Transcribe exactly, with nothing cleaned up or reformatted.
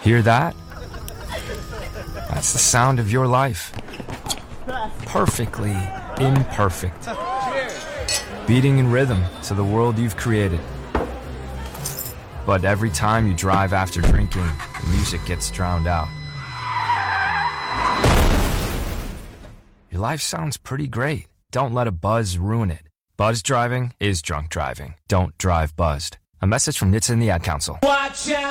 Hear that? That's the sound of your life. Perfectly imperfect. Beating in rhythm to the world you've created. But every time you drive after drinking, the music gets drowned out. Your life sounds pretty great. Don't let a buzz ruin it. Buzz driving is drunk driving. Don't drive buzzed. A message from N H T S A and the Ad Council. Watch out!